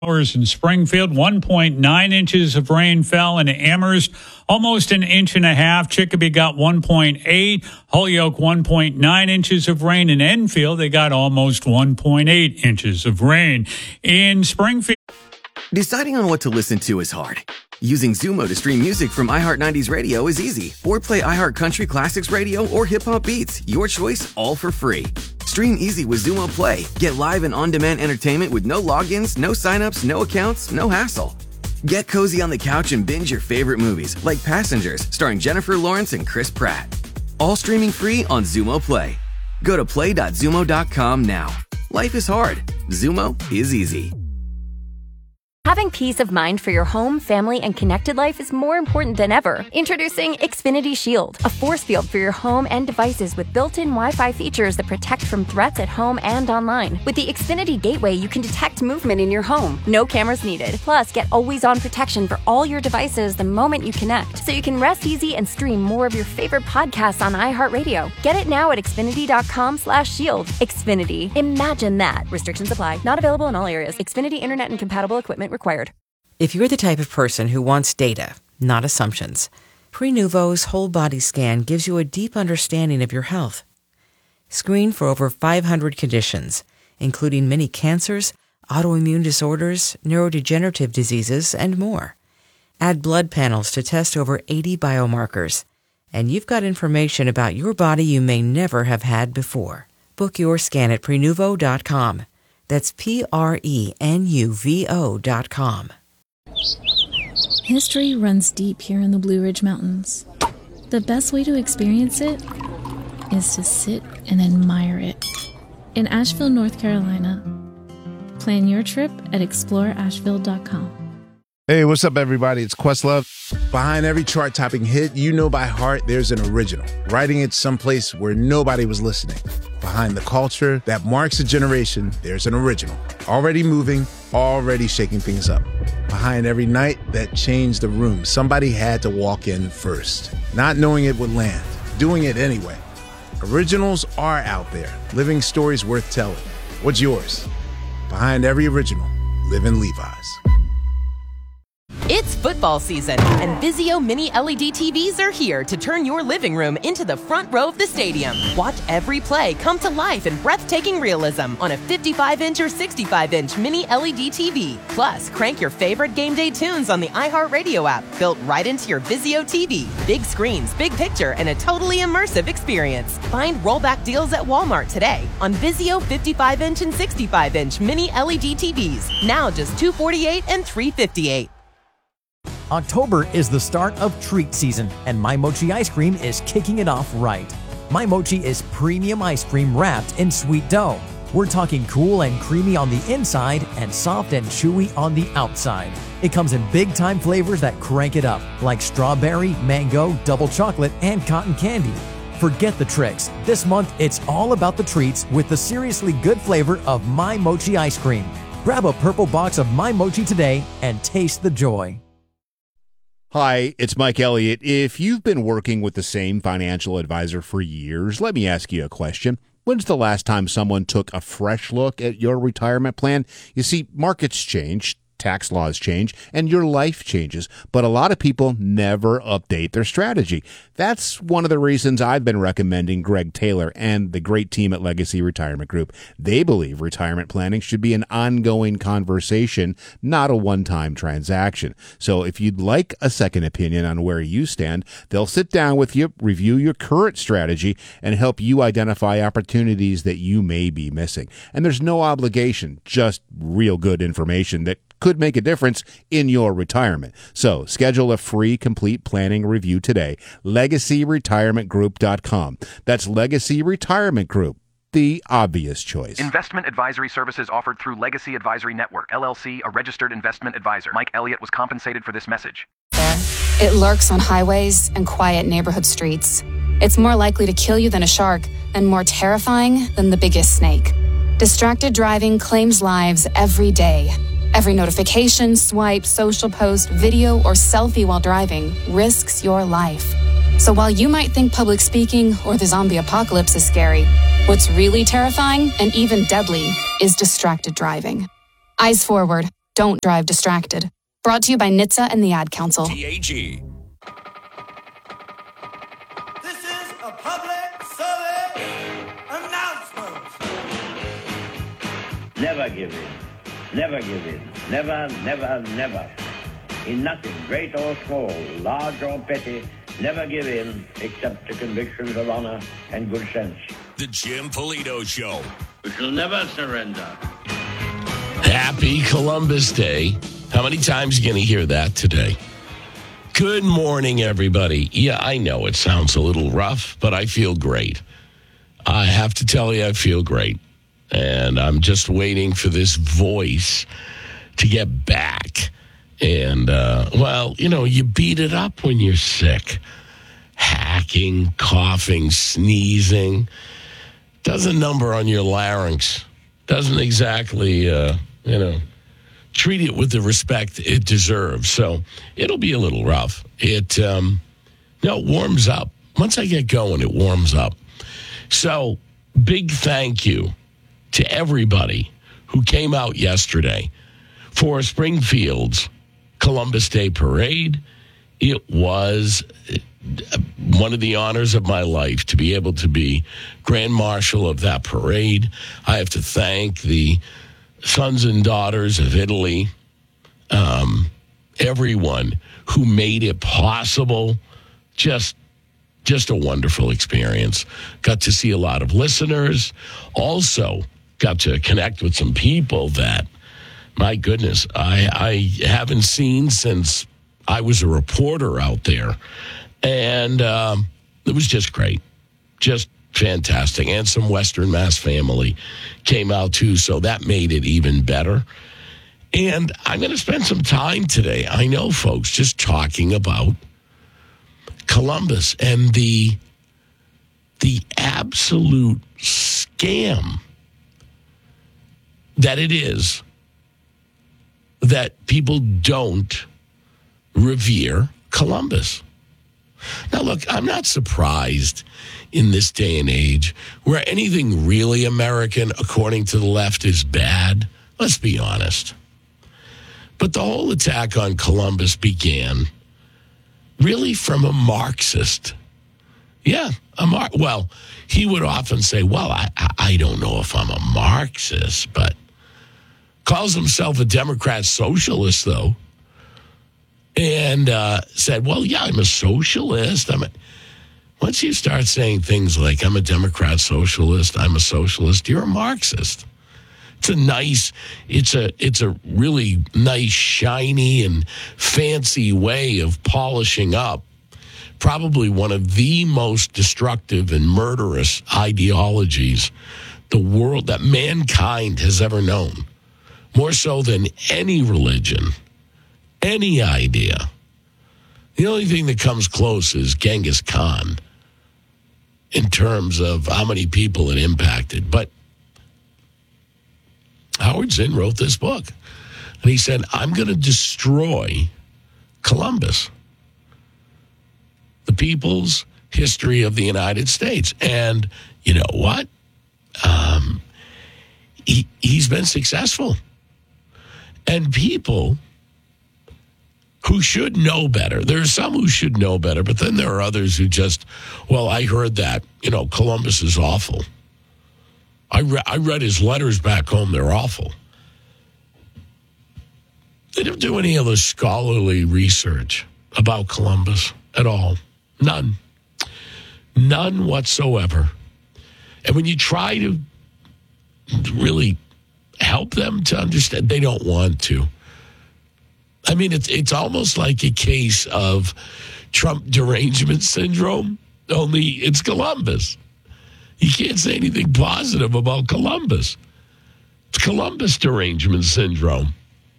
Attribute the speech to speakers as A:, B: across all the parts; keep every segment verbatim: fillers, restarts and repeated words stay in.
A: Hours in Springfield, one point nine inches of rain fell in Amherst, almost an inch and a half. Chicopee got one point eight. Holyoke, one point nine inches of rain. In Enfield, they got almost one point eight inches of rain. In Springfield.
B: Deciding on what to listen to is hard. Using Zumo to stream music from iHeart nineties Radio is easy. Or play iHeart Country Classics Radio or Hip Hop Beats. Your choice, all for free. Stream easy with Zumo Play. Get live and on-demand entertainment with no logins, no signups, no accounts, no hassle. Get cozy on the couch and binge your favorite movies, like Passengers, starring Jennifer Lawrence and Chris Pratt. All streaming free on Zumo Play. Go to play dot zumo dot com now. Life is hard. Zumo is easy.
C: Having peace of mind for your home, family, and connected life is more important than ever. Introducing Xfinity Shield, a force field for your home and devices with built-in Wi-Fi features that protect from threats at home and online. With the Xfinity Gateway, you can detect movement in your home. No cameras needed. Plus, get always-on protection for all your devices the moment you connect, so you can rest easy and stream more of your favorite podcasts on iHeartRadio. Get it now at xfinity dot com slash shield. Xfinity. Imagine that. Restrictions apply. Not available in all areas. Xfinity Internet and compatible equipment required.
D: If you're the type of person who wants data, not assumptions, Prenuvo's whole body scan gives you a deep understanding of your health. Screen for over five hundred conditions, including many cancers, autoimmune disorders, neurodegenerative diseases, and more. Add blood panels to test over eighty biomarkers, and you've got information about your body you may never have had before. Book your scan at Prenuvo dot com. That's P R E N U V O dot com.
E: History runs deep here in the Blue Ridge Mountains. The best way to experience it is to sit and admire it. In Asheville, North Carolina. Plan your trip at explore asheville dot com.
F: Hey, what's up, everybody? It's Questlove. Behind every chart-topping hit you know by heart, there's an original, writing it someplace where nobody was listening. Behind the culture that marks a generation, there's an original, already moving, already shaking things up. Behind every night that changed the room, somebody had to walk in first, not knowing it would land, doing it anyway. Originals are out there, living stories worth telling. What's yours? Behind every original, live in Levi's.
G: It's football season, and Vizio Mini L E D T Vs are here to turn your living room into the front row of the stadium. Watch every play come to life in breathtaking realism on a fifty-five inch or sixty-five inch Mini L E D T V. Plus, crank your favorite game day tunes on the iHeartRadio app, built right into your Vizio T V. Big screens, big picture, and a totally immersive experience. Find rollback deals at Walmart today on Vizio fifty-five inch and sixty-five inch Mini L E D T Vs. Now just two hundred forty-eight dollars and three hundred fifty-eight dollars.
H: October is the start of treat season, and My Mochi ice cream is kicking it off right. My Mochi is premium ice cream wrapped in sweet dough. We're talking cool and creamy on the inside and soft and chewy on the outside. It comes in big-time flavors that crank it up, like strawberry, mango, double chocolate, and cotton candy. Forget the tricks. This month, it's all about the treats with the seriously good flavor of My Mochi ice cream. Grab a purple box of My Mochi today and taste the joy.
I: Hi, it's Mike Elliott. If you've been working with the same financial advisor for years, let me ask you a question. When's the last time someone took a fresh look at your retirement plan? You see, markets change, tax laws change, and your life changes, but a lot of people never update their strategy. That's one of the reasons I've been recommending Greg Taylor and the great team at Legacy Retirement Group. They believe retirement planning should be an ongoing conversation, not a one-time transaction. So if you'd like a second opinion on where you stand, they'll sit down with you, review your current strategy, and help you identify opportunities that you may be missing. And there's no obligation, just real good information that could make a difference in your retirement. So schedule a free complete planning review today. legacy retirement group dot com. That's Legacy Retirement Group, the obvious choice.
J: Investment advisory services offered through Legacy Advisory Network, L L C, a registered investment advisor. Mike Elliott was compensated for this message.
K: It lurks on highways and quiet neighborhood streets. It's more likely to kill you than a shark and more terrifying than the biggest snake. Distracted driving claims lives every day. Every notification, swipe, social post, video, or selfie while driving risks your life. So while you might think public speaking or the zombie apocalypse is scary, what's really terrifying and even deadly is distracted driving. Eyes forward. Don't drive distracted. Brought to you by N H T S A and the Ad Council.
L: T A G.
M: This is a public service announcement.
N: Never give in. Never give in. Never, never, never. In nothing, great or small, large or petty, never give in except to convictions of honor and good sense.
L: The Jim Polito Show.
N: We shall never surrender.
O: Happy Columbus Day. How many times are you going to hear that today? Good morning, everybody. Yeah, I know it sounds a little rough, but I feel great. I have to tell you, I feel great. And I'm just waiting for this voice to get back. And, uh, well, you know, you beat it up when you're sick. Hacking, coughing, sneezing. Doesn't number on your larynx. Doesn't exactly, uh, you know, treat it with the respect it deserves. So it'll be a little rough. It, um, no, it warms up. Once I get going, it warms up. So big thank you to everybody who came out yesterday for Springfield's Columbus Day Parade. It was one of the honors of my life to be able to be Grand Marshal of that parade. I have to thank the sons and daughters of Italy, um, everyone who made it possible. Just, just a wonderful experience. Got to see a lot of listeners. Also got to connect with some people that, my goodness, I, I haven't seen since I was a reporter out there. And um, it was just great. Just fantastic. And some Western Mass family came out too, so that made it even better. And I'm going to spend some time today, I know, folks, just talking about Columbus and the, the absolute scam that it is that people don't revere Columbus. Now, look, I'm not surprised in this day and age where anything really American, according to the left, is bad. Let's be honest. But the whole attack on Columbus began really from a Marxist. Yeah, a Mar- well, he would often say, well, I, I don't know if I'm a Marxist, but calls himself a Democrat socialist, though. And uh, said, well, yeah, I'm a socialist. I'm a... Once you start saying things like, I'm a Democrat socialist, I'm a socialist, you're a Marxist. It's a nice, it's a, it's a really nice, shiny, and fancy way of polishing up probably one of the most destructive and murderous ideologies the world, that mankind has ever known. More so than any religion. Any idea. The only thing that comes close is Genghis Khan in terms of how many people it impacted. But Howard Zinn wrote this book. And he said, I'm going to destroy Columbus, the people's history of the United States. And you know what? Um, he, he's been successful. And people who should know better. There are some who should know better, but then there are others who just, well, I heard that, you know, Columbus is awful. I, re- I read his letters back home. They're awful. They didn't do any other scholarly research about Columbus at all. None. None whatsoever. And when you try to really help them to understand, they don't want to. I mean, it's it's almost like a case of Trump derangement syndrome, only it's Columbus. You can't say anything positive about Columbus. It's Columbus derangement syndrome.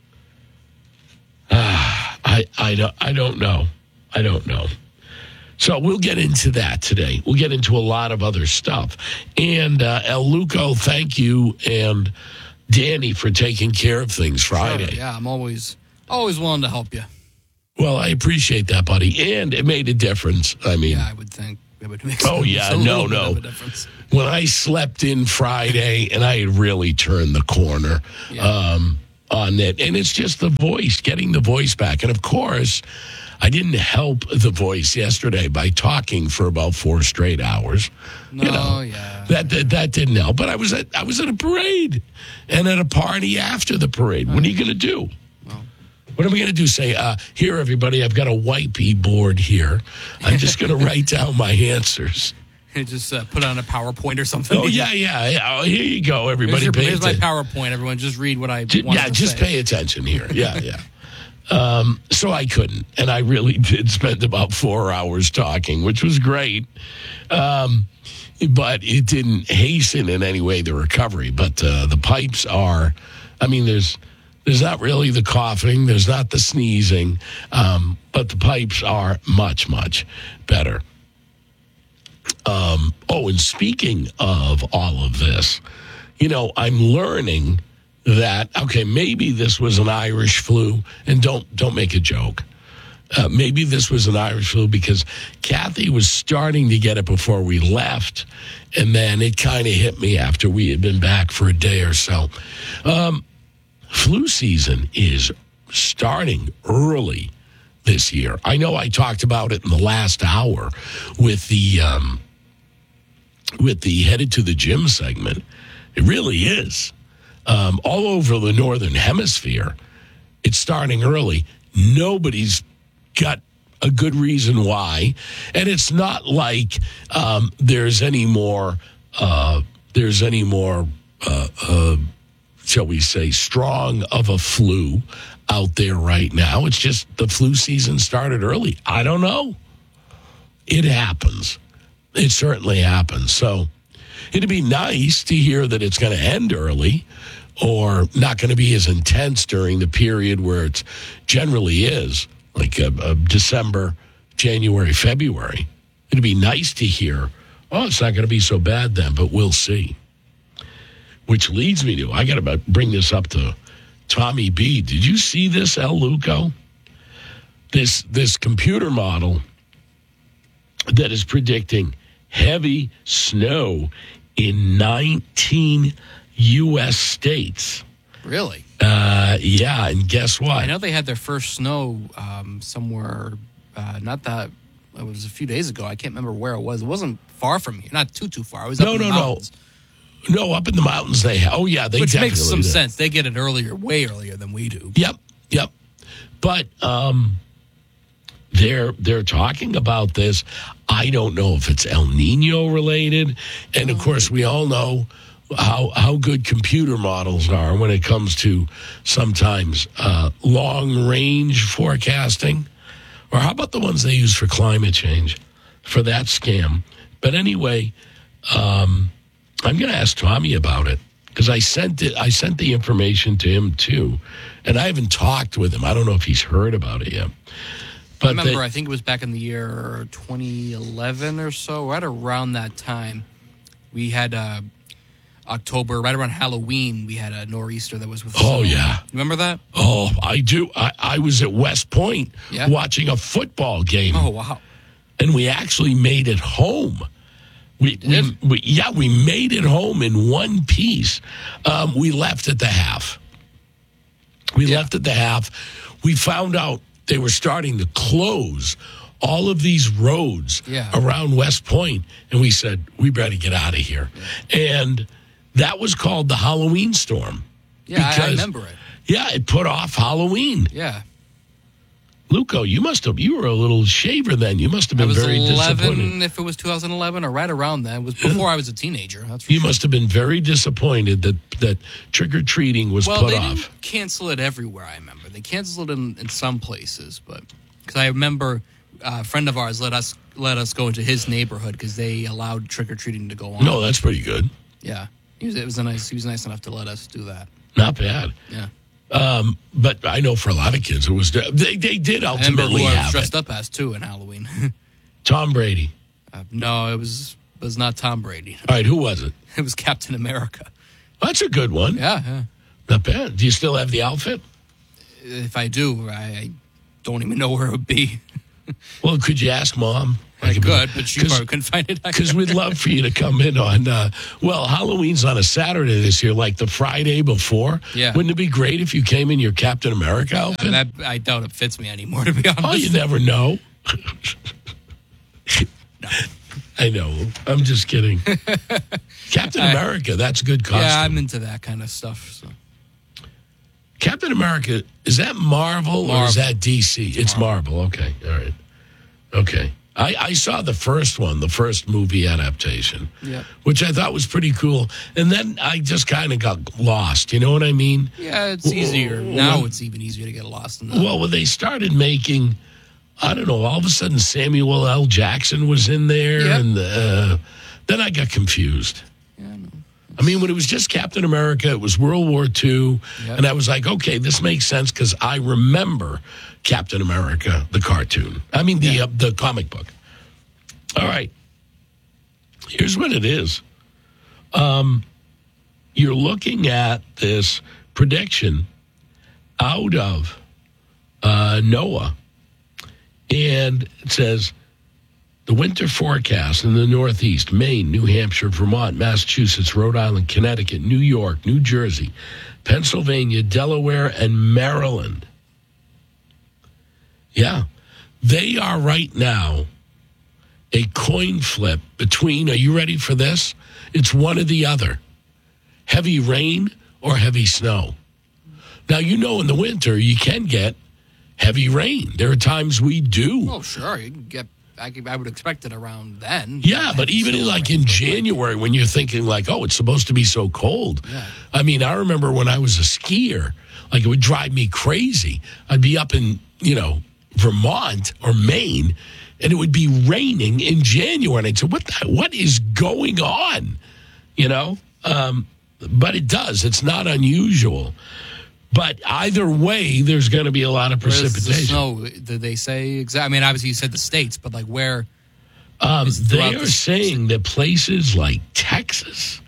O: Ah, I I don't I don't know. I don't know. So we'll get into that today. We'll get into a lot of other stuff. And uh, El Luco, thank you, and Danny for taking care of things Friday.
P: Sure, yeah, I'm always always willing to help you.
O: Well, I appreciate that, buddy. And it made a difference. I mean,
P: yeah, I would think it would make
O: oh, yeah,
P: a
O: no,
P: little
O: no.
P: bit of a difference.
O: When I slept in Friday and I had really turned the corner,
P: yeah.
O: um, on it. And it's just the voice, getting the voice back. And of course, I didn't help the voice yesterday by talking for about four straight hours.
P: No,
O: you know,
P: yeah.
O: That, that that didn't help. But I was at I was at a parade and at a party after the parade. What are you going to do? What am I going to do? Say, uh, here, everybody, I've got a whitey board here. I'm just going to write down my answers.
P: And just uh, put on a PowerPoint or something.
O: Oh, yeah, yeah. yeah. Oh, here you go, everybody.
P: Here's, your,
O: pay
P: here's my
O: atten-
P: PowerPoint, everyone. Just read what I
O: J-
P: want
O: Yeah,
P: to
O: just
P: say.
O: pay attention here. Yeah, yeah. Um, so I couldn't, and I really did spend about four hours talking, which was great. Um, but it didn't hasten in any way the recovery. But uh, the pipes are, I mean, there's there's not really the coughing, there's not the sneezing, um, but the pipes are much, much better. Um, oh, and speaking of all of this, you know, I'm learning that, okay, maybe this was an Irish flu, and don't don't make a joke. Uh, maybe this was an Irish flu because Kathy was starting to get it before we left, and then it kind of hit me after we had been back for a day or so. Um, flu season is starting early this year. I know I talked about it in the last hour with the um, with the Headed to the Gym segment. It really is. Um, all over the Northern Hemisphere, it's starting early. Nobody's got a good reason why. And it's not like um, there's any more, uh, there's any more, uh, uh, shall we say, strong of a flu out there right now. It's just the flu season started early. I don't know. It happens. It certainly happens. So it'd be nice to hear that it's going to end early or not going to be as intense during the period where it generally is, like a, a December, January, February. It'd be nice to hear, oh, it's not going to be so bad then, but we'll see. Which leads me to, I got to bring this up to Tommy B. Did you see this, El Luco? This, this computer model that is predicting heavy snow in nineteen U S states.
P: Really?
O: Uh, yeah, and guess what?
P: I know they had their first snow um, somewhere, uh, not that, it was a few days ago. I can't remember where it was. It wasn't far from here, not too, too far. It was up
O: No,
P: in the
O: no,
P: mountains.
O: no. No, up in the mountains they have. Oh, yeah, they
P: Which
O: definitely
P: makes some
O: do.
P: sense. They get it earlier, way earlier than we do.
O: Yep, yep. But um, they're they're talking about this. I don't know if it's El Nino related. And, of course, we all know how how good computer models are when it comes to sometimes uh, long-range forecasting. Or how about the ones they use for climate change, for that scam? But anyway, um, I'm going to ask Tommy about it because I sent it. I sent the information to him too, and I haven't talked with him. I don't know if he's heard about it yet. But
P: I remember,
O: they,
P: I think it was back in the year twenty eleven or so, right around that time. We had uh, October, right around Halloween, we had a nor'easter that was with
O: Oh,
P: snow.
O: yeah.
P: Remember that?
O: Oh, I do. I, I was at West Point
P: Yeah.
O: watching a football game.
P: Oh, wow.
O: And we actually made it home. We, we, we yeah, we made it home in one piece. Um, we left at the half. We yeah. left at the half. We found out they were starting to close all of these roads
P: yeah.
O: around West Point, and we said, we better get out of here. Yeah. And that was called the Halloween storm.
P: Yeah,
O: because,
P: I remember it.
O: Yeah, it put off Halloween.
P: Yeah.
O: Luco, you must have, you were a little shaver then. You must have been
P: I was
O: very
P: eleven,
O: disappointed.
P: if it was two thousand eleven or right around that. It was before I was a teenager. That's for
O: You
P: sure.
O: must have been very disappointed that, that trick-or-treating was
P: well,
O: put
P: they
O: off.
P: didn't cancel it everywhere, I remember. They canceled it in, in some places, but because I remember uh, a friend of ours let us let us go into his neighborhood because they allowed trick-or-treating to go on.
O: No, that's pretty good.
P: Yeah. He was, it was a nice, he was nice enough to let us do that.
O: Not bad.
P: Yeah.
O: Um, but I know for a lot of kids, it was they, they did
P: I remember
O: ultimately
P: who I was
O: have
P: dressed
O: it.
P: up as, too, in Halloween.
O: Tom Brady.
P: Uh, no, it was it was not Tom Brady.
O: All right, who was it?
P: It was Captain America.
O: That's a good one.
P: Yeah, yeah.
O: Not bad. Do you still have the outfit?
P: If I do, I, I don't even know where it would be.
O: Well, could you ask Mom?
P: I could, but she probably couldn't find it.
O: Because we'd love for you to come in on, uh, well, Halloween's on a Saturday this year, like the Friday before.
P: Yeah.
O: Wouldn't it be great if you came in your Captain America outfit?
P: Uh, that, I doubt it fits me anymore, to be honest.
O: Oh, you never know.
P: No.
O: I know. I'm just kidding. Captain
P: I-
O: America, that's a good costume.
P: Yeah, I'm into that kind of stuff. So.
O: Captain America, is that Marvel,
P: Marvel.
O: or is that D C? It's Marvel. Marvel. Okay. All right. Okay. I, I saw the first one, the first movie adaptation,
P: Yeah.
O: which I thought was pretty cool. And then I just kind of got lost. You know what I mean?
P: Yeah, it's easier. Now it's even easier to get lost in that.
O: Well, when they started making, I don't know, all of a sudden Samuel L. Jackson was in there.
P: Yep.
O: And uh, then I got confused. I mean, when it was just Captain America, it was World War Two,
P: Yep.
O: and I was like, okay, this makes sense because I remember Captain America, the cartoon. I mean, the
P: Yeah.
O: uh, the comic book. All right. Here's what it is. Um, you're looking at this prediction out of uh, NOAA, and it says, the winter forecast in the Northeast, Maine, New Hampshire, Vermont, Massachusetts, Rhode Island, Connecticut, New York, New Jersey, Pennsylvania, Delaware, and Maryland. Yeah. They are right now a coin flip between, are you ready for this? It's one or the other. Heavy rain or heavy snow. Now, you know in the winter you can get heavy rain. There are times we do.
P: Oh, sure. You can get. I, could, I would expect it around then.
O: Yeah, but even in, like in January when you're thinking like, oh, it's supposed to be so cold.
P: Yeah.
O: I mean, I remember when I was a skier, like it would drive me crazy. I'd be up in, you know, Vermont or Maine, and it would be raining in January. And I'd say, what the, what is going on? You know? Um, but it does. It's not unusual. But either way, there's going to be a lot of
P: Where's
O: precipitation.
P: the snow? Did they say exactly? I mean, obviously you said the states, but like where?
O: Um,
P: is it
O: they
P: throughout
O: are
P: the-
O: saying that places like Texas,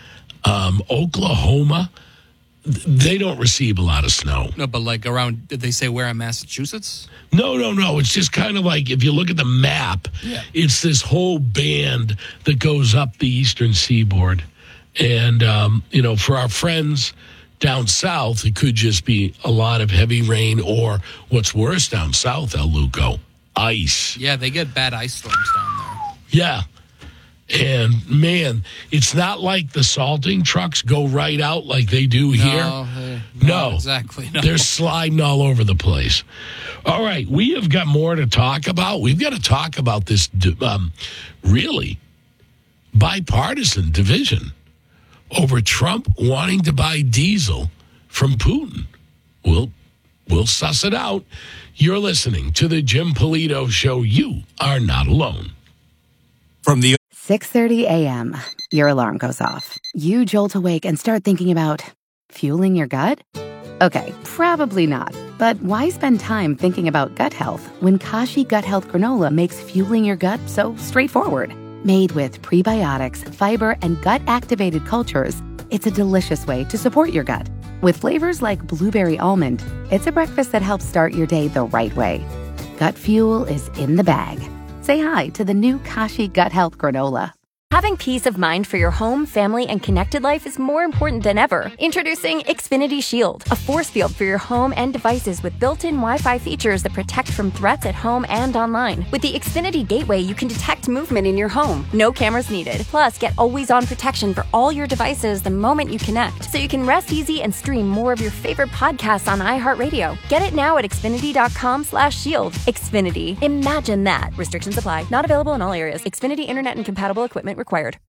O: um, Oklahoma, th- they don't receive a lot of snow.
P: No, but like around. Did they say where in Massachusetts?
O: No, no, no. It's just kind of like if you look at the map,
P: Yeah.
O: it's this whole band that goes up the eastern seaboard. And, um, you know, for our friends down south, it could just be a lot of heavy rain, or what's worse down south, El Luco, ice.
P: Yeah, they get bad ice storms down there.
O: Yeah. And, man, it's not like the salting trucks go right out like they do here.
P: No, they-
O: No.
P: no, exactly. No.
O: They're sliding all over the place. All right, we have got more to talk about. We've got to talk about this um, really bipartisan division over Trump wanting to buy diesel from Putin. We'll, we'll suss it out. You're listening to the Jim Polito Show. You are not alone.
Q: From the
R: six thirty a.m., your alarm goes off. You jolt awake and start thinking about fueling your gut? Okay, probably not. But why spend time thinking about gut health when Kashi Gut Health Granola makes fueling your gut so straightforward? Made with prebiotics, fiber, and gut-activated cultures, it's a delicious way to support your gut. With flavors like blueberry almond, it's a breakfast that helps start your day the right way. Gut fuel is in the bag. Say hi to the new Kashi Gut Health Granola.
C: Having peace of mind for your home, family, and connected life is more important than ever. Introducing Xfinity Shield, a force field for your home and devices with built-in Wi-Fi features that protect from threats at home and online. With the Xfinity Gateway, you can detect movement in your home. No cameras needed. Plus, get always-on protection for all your devices the moment you connect, so you can rest easy and stream more of your favorite podcasts on iHeartRadio. Get it now at Xfinity.com slash shield. Xfinity. Imagine that. Restrictions apply. Not available in all areas. Xfinity Internet and compatible equipment required.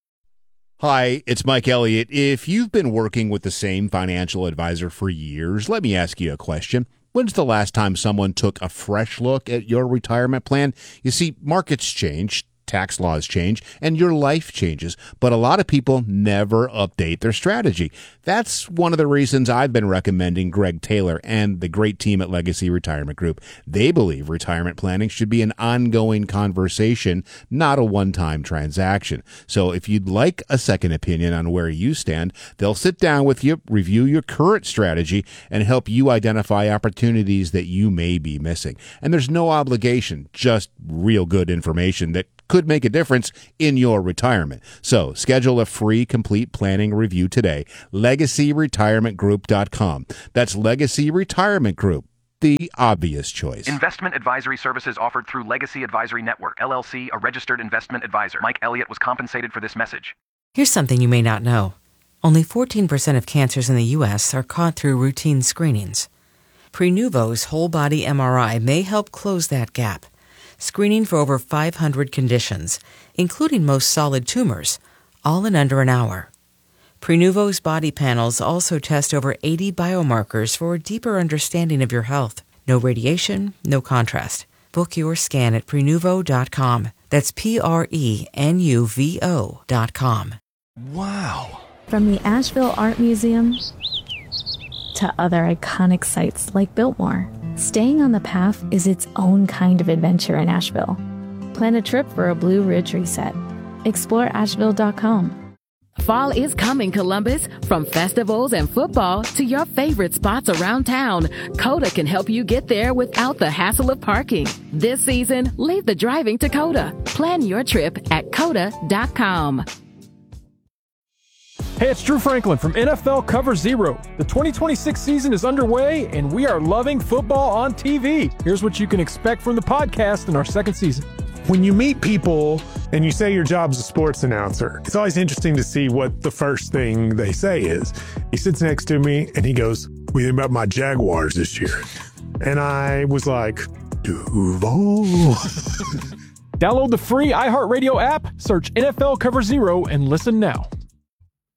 I: Hi, it's Mike Elliott. If you've been working with the same financial advisor for years, let me ask you a question. When's the last time someone took a fresh look at your retirement plan? You see, markets change, tax laws change and your life changes, but a lot of people never update their strategy. That's one of the reasons I've been recommending Greg Taylor and the great team at Legacy Retirement Group. They believe retirement planning should be an ongoing conversation, not a one-time transaction. So if you'd like a second opinion on where you stand, they'll sit down with you, review your current strategy, and help you identify opportunities that you may be missing. And there's no obligation, just real good information that could make a difference in your retirement. So schedule a free complete planning review today. legacy retirement group dot com. That's Legacy Retirement Group, the obvious choice.
J: Investment advisory services offered through Legacy Advisory Network, L L C, a registered investment advisor. Mike Elliott was compensated for this message.
D: Here's something you may not know. Only fourteen percent of cancers in the U S are caught through routine screenings. Prenuvo's whole body M R I may help close that gap, screening for over five hundred conditions, including most solid tumors, all in under an hour. Prenuvo's body panels also test over eighty biomarkers for a deeper understanding of your health. No radiation, no contrast. Book your scan at prenuvo dot com. That's P R E N U V O dot com.
Q: Wow.
E: From the Asheville Art Museum to other iconic sites like Biltmore, staying on the path is its own kind of adventure in Asheville. Plan a trip for a Blue Ridge reset. Explore asheville dot com.
S: Fall is coming, Columbus. From festivals and football to your favorite spots around town, Coda can help you get there without the hassle of parking. This season, leave the driving to Coda. Plan your trip at coda dot com.
T: Hey, it's Drew Franklin from N F L Cover Zero. The twenty twenty-six season is underway, and we are loving football on T V. Here's what you can expect from the podcast in our second season.
U: When you meet people and you say your job's a sports announcer, it's always interesting to see what the first thing they say is. He sits next to me and he goes, "What do you think about my Jaguars this year?" And I was like, Duval.
T: Download the free iHeartRadio app, search N F L Cover Zero, and listen now.